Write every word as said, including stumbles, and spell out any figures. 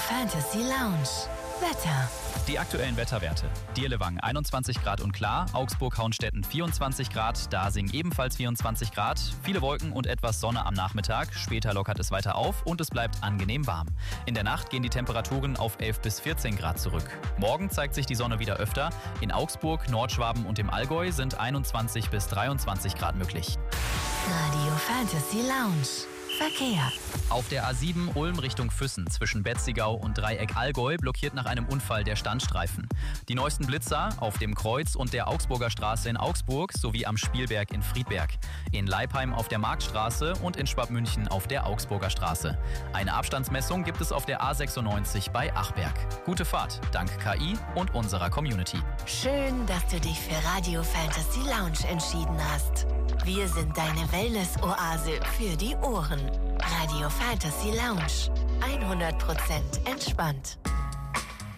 Fantasy Lounge. Wetter. Die aktuellen Wetterwerte. Dirlewang einundzwanzig Grad und klar, Augsburg-Hauenstetten vierundzwanzig Grad, Dasing ebenfalls vierundzwanzig Grad, viele Wolken und etwas Sonne am Nachmittag, später lockert es weiter auf und es bleibt angenehm warm. In der Nacht gehen die Temperaturen auf elf bis vierzehn Grad zurück. Morgen zeigt sich die Sonne wieder öfter. In Augsburg, Nordschwaben und im Allgäu sind einundzwanzig bis dreiundzwanzig Grad möglich. Radio Fantasy Lounge. Verkehr. Auf der A sieben Ulm Richtung Füssen zwischen Betzigau und Dreieck Allgäu blockiert nach einem Unfall der Standstreifen. Die neuesten Blitzer auf dem Kreuz und der Augsburger Straße in Augsburg sowie am Spielberg in Friedberg. In Leipheim auf der Marktstraße und in Schwabmünchen auf der Augsburger Straße. Eine Abstandsmessung gibt es auf der A sechsundneunzig bei Achberg. Gute Fahrt, dank K I und unserer Community. Schön, dass du dich für Radio Fantasy Lounge entschieden hast. Wir sind deine Wellness-Oase für die Ohren. Radio Fantasy Lounge. hundert Prozent entspannt.